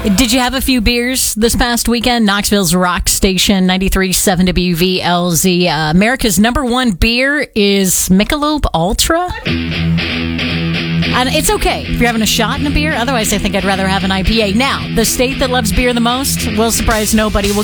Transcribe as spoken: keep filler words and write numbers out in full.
Did you have a few beers this past weekend? Knoxville's Rock Station, ninety-three point seven W V L Z. Uh, America's number one beer is Michelob Ultra. And it's okay if you're having a shot in a beer. Otherwise, I think I'd rather have an I P A. Now, the state that loves beer the most will surprise nobody. We'll